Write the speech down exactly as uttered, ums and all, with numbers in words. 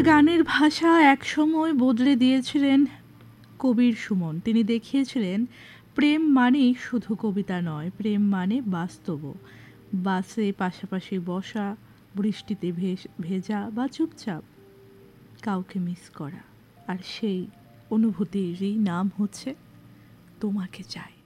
গানের ভাষা একসময় বদলে দিয়েছিলেন কবির সুমন। তিনি দেখিয়েছিলেন প্রেম মানেই শুধু কবিতা নয়, প্রেম মানে বাস্তবও। বাসে পাশাপাশি বসা, বৃষ্টিতে ভেস- ভেজা বা চুপচাপ কাউকে মিস করা, আর সেই অনুভূতিরই নাম হচ্ছে তোমাকে চাই।